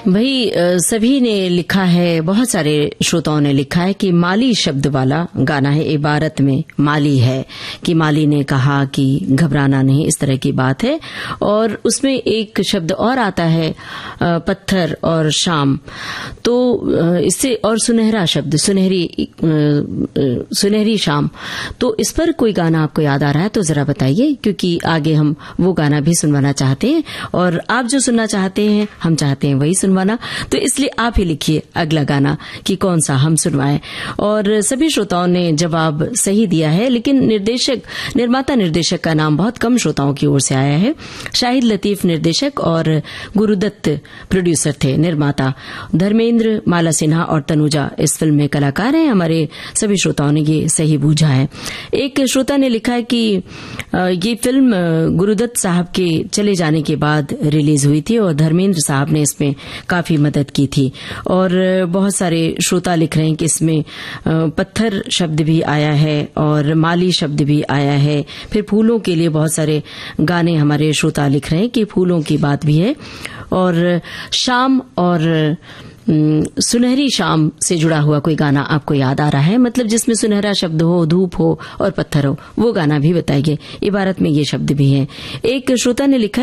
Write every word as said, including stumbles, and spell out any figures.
भाई सभी ने लिखा है, बहुत सारे श्रोताओं ने लिखा है कि माली शब्द वाला गाना है। इबारत में माली है कि माली ने कहा कि घबराना नहीं, इस तरह की बात है। और उसमें एक शब्द और आता है पत्थर और शाम, तो इससे और सुनहरा शब्द, सुनहरी सुनहरी शाम। तो इस पर कोई गाना आपको याद आ रहा है तो जरा बताइए, क्योंकि आगे हम वो गाना भी सुनवाना चाहते हैं और आप जो सुनना चाहते हैं हम चाहते हैं वही सुनवाना, तो इसलिए आप ही लिखिए अगला गाना कि कौन सा हम सुनवाएं। और सभी श्रोताओं ने जवाब सही दिया है, लेकिन निर्देशक निर्माता निर्देशक का नाम बहुत कम श्रोताओं की ओर से आया है। शाहिद लतीफ निर्देशक और गुरुदत्त प्रोड्यूसर थे, निर्माता धर्मेंद्र, माला सिन्हा और तनुजा इस फिल्म में कलाकार हैं। हमारे सभी श्रोताओं ने ये सही बूझा है। एक श्रोता ने लिखा है कि ये फिल्म गुरुदत्त साहब के चले जाने के बाद रिलीज हुई थी और धर्मेंद्र साहब ने इसमें काफी मदद की थी। और बहुत सारे श्रोता लिख रहे हैं कि इसमें पत्थर शब्द भी आया है और माली शब्द भी आया है। फिर फूलों के लिए बहुत सारे गाने हमारे श्रोता लिख रहे हैं कि फूलों की बात भी है। और शाम और सुनहरी शाम से जुड़ा हुआ कोई गाना आपको याद आ रहा है, मतलब जिसमें सुनहरा शब्द हो, धूप हो और पत्थर हो, वो गाना भी बताइए। इबारत में ये शब्द भी है। एक श्रोता ने लिखा